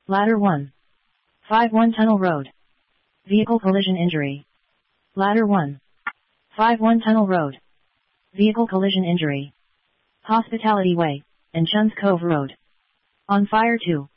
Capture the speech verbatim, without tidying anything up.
Ladder one. five one Tunnel Road. Vehicle collision injury. Ladder one. five one Tunnel Road. Vehicle collision injury. Hospitality Way, and Chuns Cove Road. On fire two.